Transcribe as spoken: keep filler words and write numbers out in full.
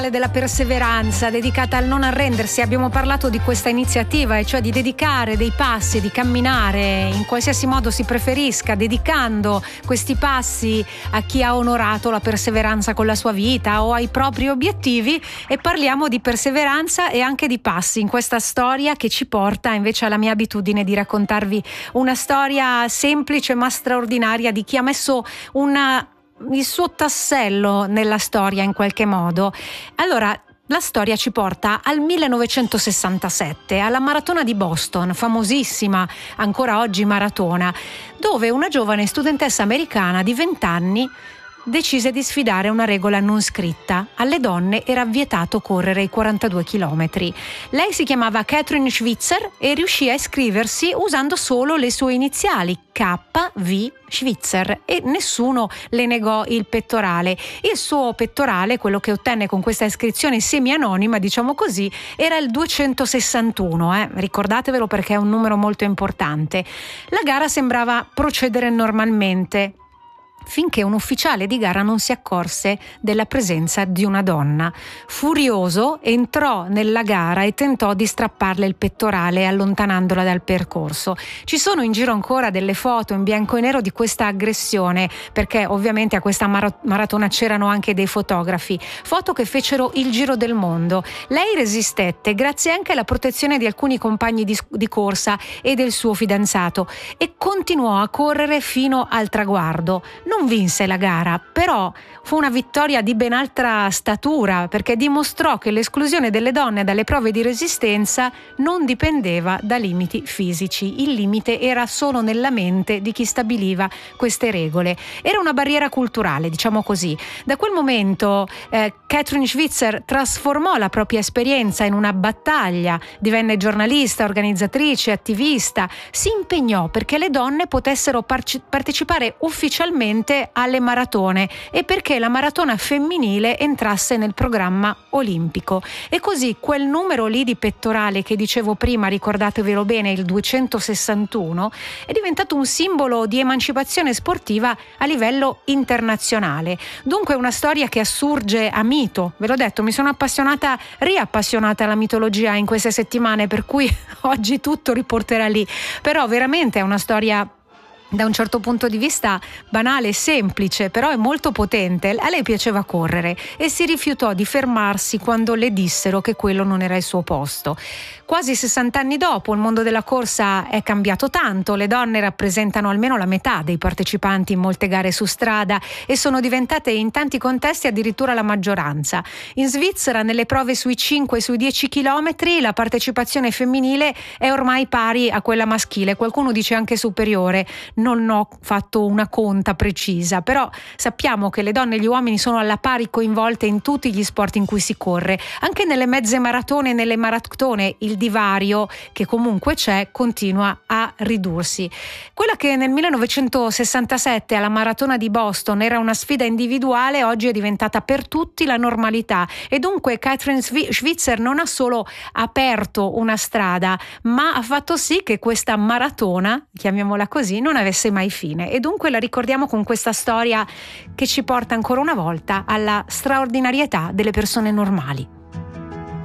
della perseveranza, dedicata al non arrendersi. Abbiamo parlato di questa iniziativa, e cioè di dedicare dei passi, di camminare in qualsiasi modo si preferisca, dedicando questi passi a chi ha onorato la perseveranza con la sua vita o ai propri obiettivi. E parliamo di perseveranza e anche di passi in questa storia che ci porta invece alla mia abitudine di raccontarvi una storia semplice ma straordinaria di chi ha messo una il suo tassello nella storia in qualche modo. Allora, la storia ci porta al millenovecentosessantasette, alla maratona di Boston, famosissima ancora oggi maratona, dove una giovane studentessa americana di venti anni decise di sfidare una regola non scritta. Alle donne era vietato correre i quarantadue chilometri. Lei si chiamava Kathrine Switzer e riuscì a iscriversi usando solo le sue iniziali, K V Switzer, e nessuno le negò il pettorale. Il suo pettorale, quello che ottenne con questa iscrizione semi-anonima, diciamo così, era il duecentosessantuno, eh? Ricordatevelo perché è un numero molto importante. La gara sembrava procedere normalmente, finché un ufficiale di gara non si accorse della presenza di una donna. Furioso, entrò nella gara e tentò di strapparle il pettorale allontanandola dal percorso. Ci sono in giro ancora delle foto in bianco e nero di questa aggressione, perché ovviamente a questa mar- maratona c'erano anche dei fotografi, foto che fecero il giro del mondo. Lei resistette grazie anche alla protezione di alcuni compagni di, di corsa e del suo fidanzato, e continuò a correre fino al traguardo. Non vinse la gara, però fu una vittoria di ben altra statura, perché dimostrò che l'esclusione delle donne dalle prove di resistenza non dipendeva da limiti fisici. Il limite era solo nella mente di chi stabiliva queste regole. Era una barriera culturale, diciamo così. Da quel momento eh, Kathrine Switzer trasformò la propria esperienza in una battaglia, divenne giornalista, organizzatrice, attivista, si impegnò perché le donne potessero par- partecipare ufficialmente alle maratone e perché la maratona femminile entrasse nel programma olimpico. E così quel numero lì di pettorale che dicevo prima, ricordatevelo bene, il duecentosessantuno, è diventato un simbolo di emancipazione sportiva a livello internazionale. Dunque una storia che assurge a mito. Ve l'ho detto, mi sono appassionata, riappassionata alla mitologia in queste settimane, per cui oggi tutto riporterà lì. Però veramente è una storia da un certo punto di vista banale, semplice, però è molto potente. A lei piaceva correre e si rifiutò di fermarsi quando le dissero che quello non era il suo posto. Quasi sessanta anni dopo il mondo della corsa è cambiato tanto, le donne rappresentano almeno la metà dei partecipanti in molte gare su strada e sono diventate in tanti contesti addirittura la maggioranza. In Svizzera nelle prove sui cinque e sui dieci chilometri la partecipazione femminile è ormai pari a quella maschile, qualcuno dice anche superiore. Non ho fatto una conta precisa, però sappiamo che le donne e gli uomini sono alla pari coinvolte in tutti gli sport in cui si corre, anche nelle mezze maratone e nelle maratone il divario, che comunque c'è, continua a ridursi. Quella che nel millenovecentosessantasette alla maratona di Boston era una sfida individuale, oggi è diventata per tutti la normalità, e dunque Kathrine Switzer non ha solo aperto una strada, ma ha fatto sì che questa maratona, chiamiamola così, non avesse mai fine. E dunque la ricordiamo con questa storia che ci porta ancora una volta alla straordinarietà delle persone normali.